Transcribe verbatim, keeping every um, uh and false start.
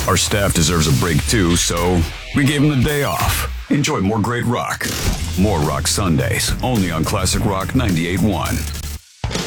Our staff deserves a break too, so we gave them the day off. Enjoy more great rock. More Rock Sundays, only on Classic Rock ninety-eight point one.